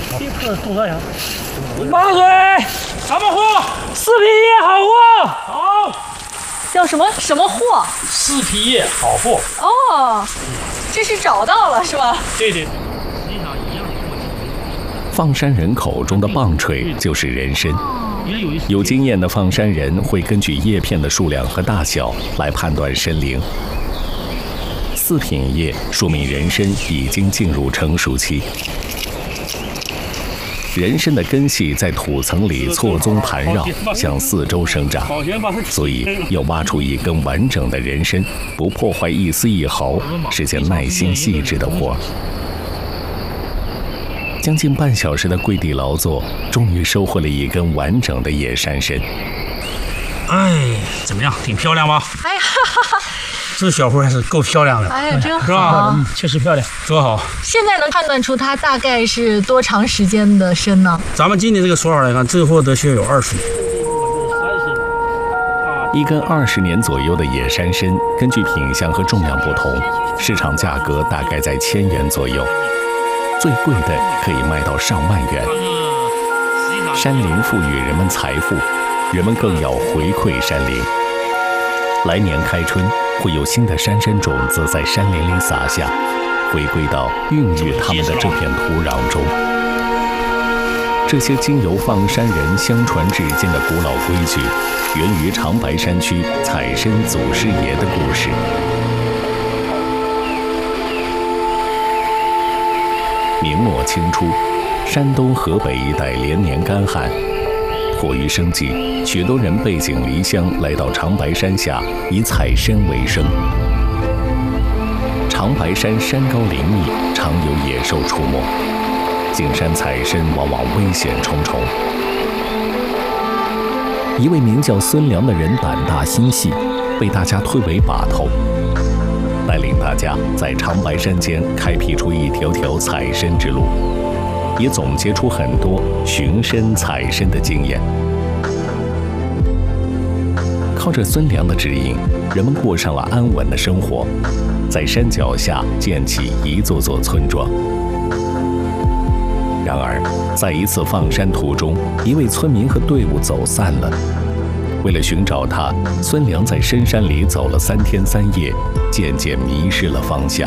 马水，什么货？四皮叶好货。好。 叫什么货？ 四皮叶好货。 哦，这是找到了是吧？ 对对。 放山人口中的棒槌就是人参。有经验的放山人会根据叶片的数量和大小来判断参龄。四品叶说明人参已经进入成熟期。人参的根系在土层里错综盘绕，向四周生长，所以要挖出一根完整的人参，不破坏一丝一毫，是件耐心细致的活。将近半小时的跪地劳作，终于收获了一根完整的野山参。 哎，怎么样？挺漂亮吧？ 哎呀，哈哈， 这小花还是够漂亮的。 哎呀，真好， 是吧？确实漂亮，多好。 现在能判断出它大概是多长时间的参呢？ 咱们今年这个说法来看，这货得需要有20年。 一根20年左右的野山参，根据品相和重量不同，市场价格大概在1000元左右。最贵的可以卖到上万元。山林赋予人们财富，人们更要回馈山林。来年开春，会有新的山参种子在山林里撒下，回归到孕育它们的这片土壤中。这些经由放山人相传至今的古老规矩，源于长白山区采参祖师爷的故事。明末清初，山东、河北一带连年干旱，迫于生计，许多人背井离乡来到长白山下，以采参为生。长白山山高林密，常有野兽出没，进山采参往往危险重重。一位名叫孙良的人胆大心细，被大家推为把头，带领大家在长白山间开辟出一条条采参之路，也总结出很多寻参采参的经验。靠着孙良的指引，人们过上了安稳的生活，在山脚下建起一座座村庄。然而，在一次放山途中，一位村民和队伍走散了。为了寻找他，孙良在深山里走了3天3夜，渐渐迷失了方向。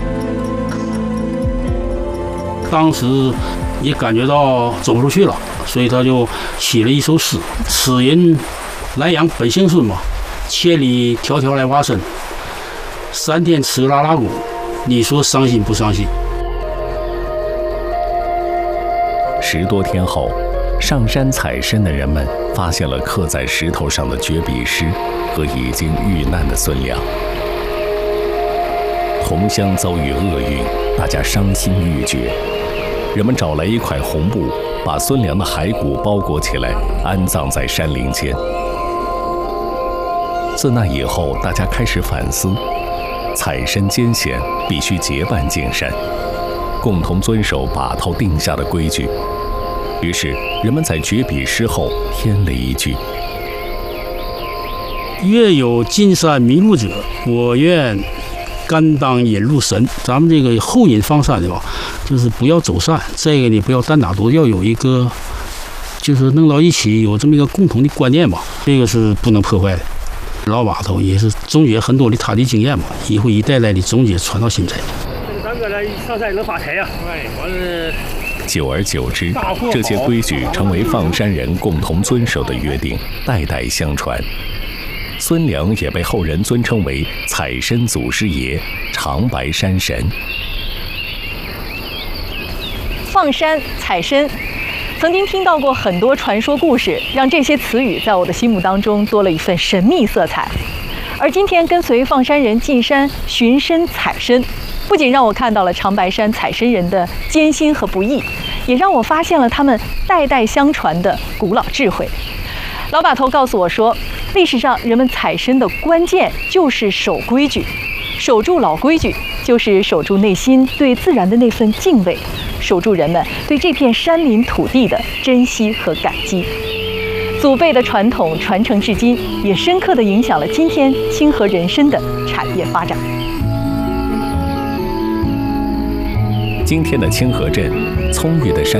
当时也感觉到走不出去了，所以他就写了一首诗：“此人来阳本性顺嘛，千里迢迢来挖参，3天吃拉拉骨，你说伤心不伤心 ？”10多天后，上山采参的人们发现了刻在石头上的绝笔诗和已经遇难的孙良。同乡遭遇厄运，大家伤心欲绝。人们找来一块红布，把孙良的骸骨包裹起来，安葬在山林间。自那以后，大家开始反思，采参艰险，必须结伴进山，共同遵守把头定下的规矩。于是，人们在绝笔诗后添了一句：“ 月有金山迷路者，我愿甘当引路神。”咱们这个后引放山的吧，就是不要走散，再一个呢，不要单打独斗，要有一个就是弄到一起，有这么一个共同的观念吧，这个是不能破坏的。老把头也是总结很多的他的经验嘛，一会一代代的总结传到现在。 咱哥来上山能发财呀！哎，完了。 久而久之，这些规矩成为放山人共同遵守的约定，代代相传。孙良也被后人尊称为采参祖师爷、长白山神。 放山、采参，曾经听到过很多传说故事，让这些词语在我的心目当中多了一份神秘色彩。而今天跟随放山人进山寻参采参，不仅让我看到了长白山采参人的艰辛和不易，也让我发现了他们代代相传的古老智慧。老把头告诉我说，历史上人们采参的关键就是守规矩，守住老规矩就是守住内心对自然的那份敬畏，守住人们对这片山林土地的珍惜和感激。祖辈的传统传承至今，也深刻地影响了今天清河人参的产业发展。 今天的清河镇葱郁的山